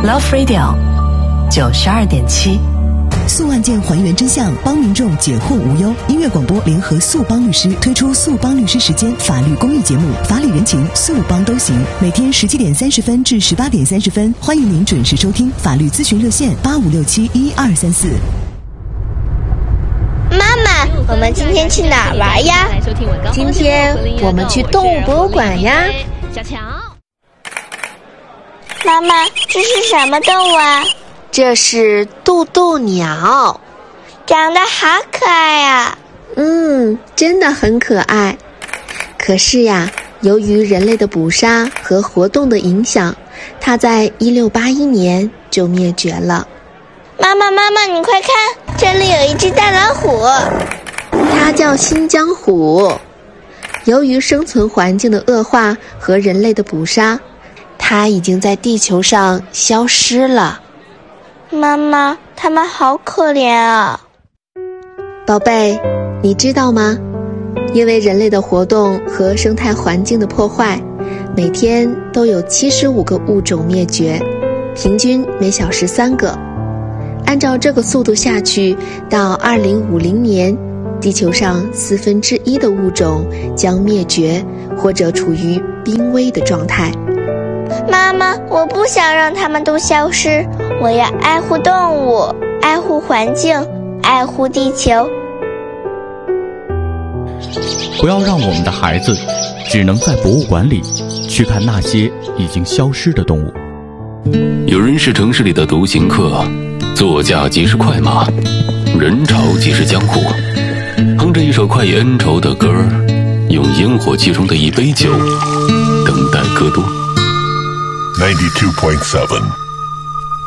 Love Radio 92.7， 诉案件还原真相，帮民众解惑无忧。音乐广播联合诉帮律师推出诉帮律师时间法律公益节目，法理人情，诉帮都行。每天17点30分至18点30分，欢迎您准时收听法律咨询热线85671234。 妈妈，我们今天去哪儿玩呀？ 今天我们去动物博物馆呀。 小强， 妈妈，这是什么动物啊？ 这是渡渡鸟， 长得好可爱啊。 真的很可爱。可是呀，由于人类的捕杀和活动的影响，它在1681年就灭绝了。 妈妈，你快看，这里有一只大老虎。 它叫新疆虎。由于生存环境的恶化和人类的捕杀，它已经在地球上消失了。 妈妈，它们好可怜啊。 宝贝，你知道吗？因为人类的活动和生态环境的破坏，每天都有75个物种灭绝，平均每小时3个。按照这个速度下去，到2050年，地球上1/4的物种将灭绝或者处于濒危的状态。 妈妈，我不想让它们都消失，我要爱护动物，爱护环境，爱护地球。 不要让我们的孩子只能在博物馆里去看那些已经消失的动物。 有人是城市里的独行客，作家即是快马，人潮即是江湖。哼着一首快意恩仇的歌，用烟火气中的一杯酒等待戈多。 92.7